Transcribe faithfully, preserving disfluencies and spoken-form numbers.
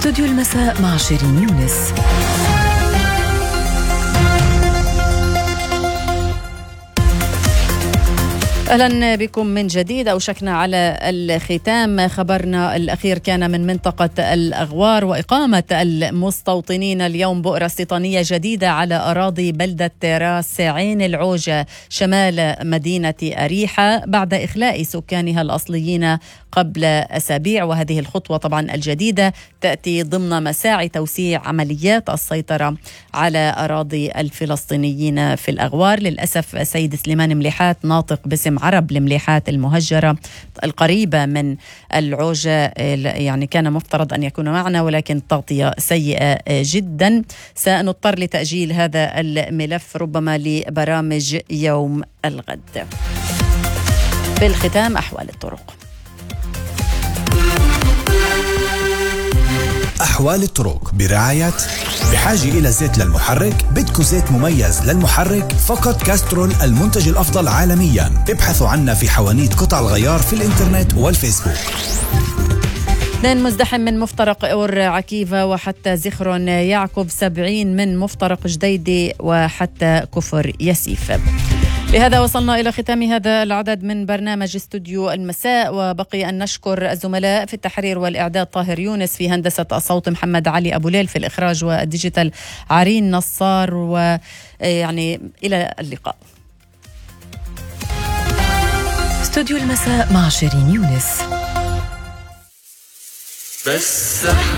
استوديو المساء مع شيرين يونس. أهلا بكم من جديد. أوشكنا على الختام. خبرنا الأخير كان من منطقة الأغوار وإقامة المستوطنين اليوم بؤرة استيطانية جديدة على أراضي بلدة راس عين العوجة شمال مدينة أريحة بعد إخلاء سكانها الأصليين قبل أسابيع. وهذه الخطوة طبعا الجديدة تأتي ضمن مساعي توسيع عمليات السيطرة على أراضي الفلسطينيين في الأغوار. للأسف سيد سليمان مليحات ناطق باسم عرب المليحات المهجرة القريبة من العوجة يعني كان مفترض أن يكون معنا، ولكن تغطية سيئة جدا. سنضطر لتأجيل هذا الملف ربما لبرامج يوم الغد. في الختام أحوال الطرق. أحوال الطرق برعاية بحاجة إلى زيت للمحرك؟ بدكو زيت مميز للمحرك؟ فقط كاسترول المنتج الأفضل عالميا. ابحثوا عنا في حوانيت قطع الغيار في الإنترنت والفيسبوك. اثنين مزدحم من مفترق اور عكيفة وحتى زخرون يعقوب، سبعين من مفترق جديدي وحتى كفر يسيف. بهذا وصلنا إلى ختام هذا العدد من برنامج استوديو المساء، وبقي أن نشكر الزملاء في التحرير والإعداد طاهر يونس، في هندسة الصوت محمد علي أبو ليل، في الإخراج والديجيتال عرين نصار، ويعني إلى اللقاء. استوديو المساء مع شيرين يونس. بس